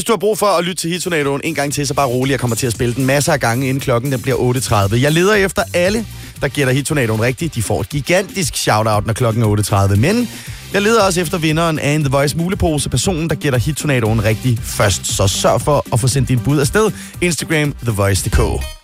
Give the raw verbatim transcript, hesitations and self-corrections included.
du har brug for at lytte til Hittornadoen en gang til, så bare rolig. Jeg kommer til at spille den masser af gange, inden klokken den bliver otte tredive. Jeg leder efter alle, der gætter Hittornadoen rigtigt. De får et gigantisk shout-out, når klokken er otte tredive. Men jeg leder også efter vinderen af en The Voice mulepose, personen, der gætter Hittornadoen rigtigt først. Så sørg for at få sendt din bud afsted. Instagram, The Voice punktum d k.